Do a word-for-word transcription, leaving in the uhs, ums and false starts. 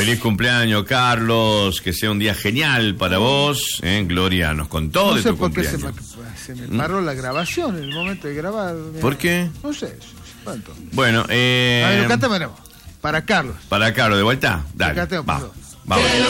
Feliz cumpleaños, Carlos. Que sea un día genial para vos. ¿eh? Gloria nos contó no de sé tu por qué se cumpleaños. me, se me paró ¿Mm? la grabación en el momento de grabar. ¿Por qué? No sé. ¿Cuánto? Bueno, eh... A ver, cántamelo. Para Carlos. Para Carlos, de vuelta. Dale, Cátame, va. Vamos.